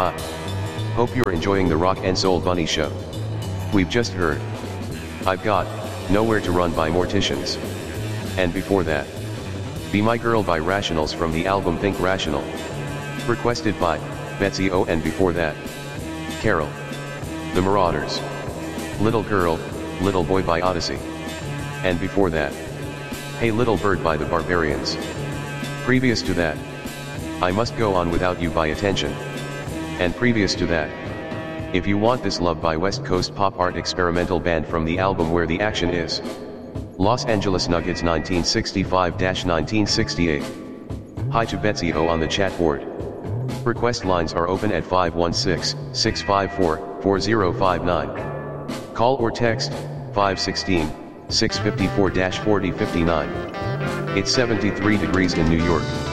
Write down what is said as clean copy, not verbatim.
Hi. Hope you're enjoying the Rock and Soul Bunny show. We've just heard I've Got Nowhere to Run by Morticians. And before that, Be My Girl by Rationals from the album Think Rational. Requested by Betsy O. And before that, Carol, The Marauders. Little Girl, Little Boy by Odyssey. And before that, Hey Little Bird by the Barbarians. Previous to that, I Must Go On Without You by Attention. And previous to that, If You Want This Love by West Coast pop art experimental band from the album Where the Action Is. Los Angeles Nuggets 1965-1968. Hi to Betsy O on the chat board. Request lines are open at 516-654-4059. Call or text 516-654-4059. It's 73 degrees in New York.